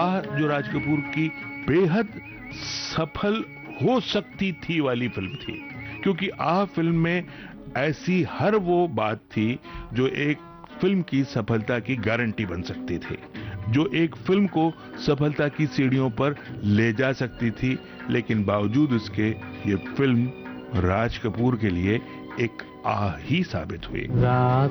आह जो राज कपूर की बेहद सफल हो सकती थी वाली फिल्म थी, क्योंकि आह फिल्म में ऐसी हर वो बात थी जो एक फिल्म की सफलता की गारंटी बन सकती थी, जो एक फिल्म को सफलता की सीढ़ियों पर ले जा सकती थी। लेकिन बावजूद उसके ये फिल्म राज कपूर के लिए एक आह ही साबित हुई। रात